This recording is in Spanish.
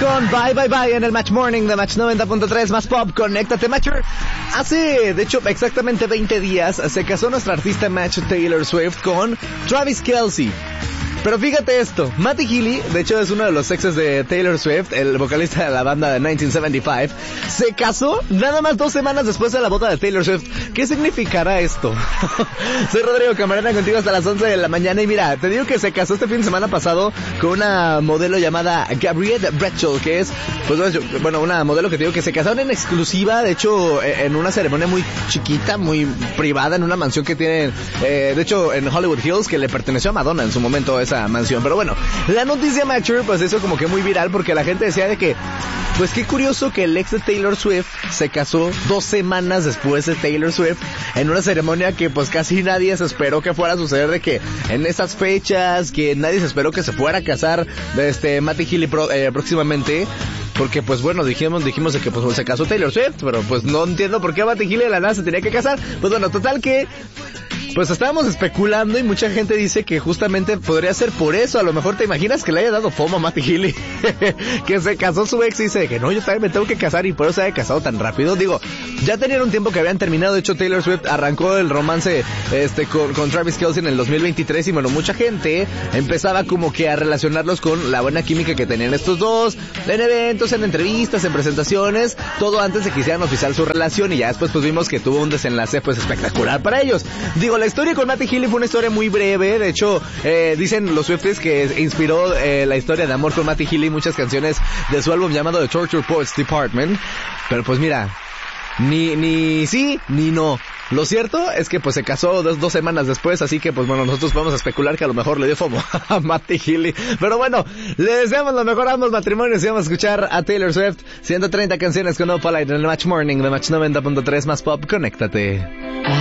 con Bye Bye Bye en el Match Morning de Match 90.3 más Pop. Conéctate, Matcher. Hace, de hecho, exactamente 20 días se casó nuestra artista Match Taylor Swift con Travis Kelce. Pero fíjate esto, Matty Healy, de hecho es uno de los exes de Taylor Swift, el vocalista de la banda de 1975, se casó nada más 2 semanas después de la boda de Taylor Swift. ¿Qué significará esto? Soy Rodrigo Camarena, contigo hasta las 11 de la mañana y mira, te digo que se casó este fin de semana pasado con una modelo llamada Gabrielle Brechel, que es, pues bueno, una modelo que te digo que se casaron en exclusiva, de hecho en una ceremonia muy chiquita, muy privada, en una mansión que tienen, de hecho en Hollywood Hills, que le perteneció a Madonna en su momento esa mansión. Pero bueno, la noticia Matcher pues eso como que muy viral porque la gente decía de que pues qué curioso que el ex de Taylor Swift se casó 2 semanas después de Taylor Swift en una ceremonia que pues casi nadie se esperó que fuera a suceder, de que en esas fechas que nadie se esperó que se fuera a casar de Matty Healy próximamente. Porque pues bueno, dijimos de que pues se casó Taylor Swift, pero pues no entiendo por qué Matty Healy de la nada se tenía que casar. Pues bueno, total que pues estábamos especulando y mucha gente dice que justamente podría ser por eso. A lo mejor te imaginas que le haya dado FOMO a Matty Healy que se casó su ex y dice que no, yo también me tengo que casar y por eso se haya casado tan rápido. Digo, ya tenían un tiempo que habían terminado. De hecho Taylor Swift arrancó el romance con Travis Kelce en el 2023 y bueno, mucha gente empezaba como que a relacionarlos con la buena química que tenían estos dos en eventos, en entrevistas, en presentaciones, todo antes de que hicieran oficial su relación. Y ya después pues vimos que tuvo un desenlace pues espectacular para ellos. Digo, la historia con Matty Healy fue una historia muy breve. De hecho, dicen los Swifties que inspiró la historia de amor con Matty Healy muchas canciones de su álbum llamado The Torture Poets Department. Pero pues mira, ni sí ni no. Lo cierto es que pues se casó 2 semanas después, así que pues bueno, nosotros vamos a especular que a lo mejor le dio FOMO a Matty Healy. Pero bueno, le deseamos lo mejor a ambos matrimonios y vamos a escuchar a Taylor Swift 130 canciones con No Polite en el Match Morning de Match 90.3 más Pop. Conéctate.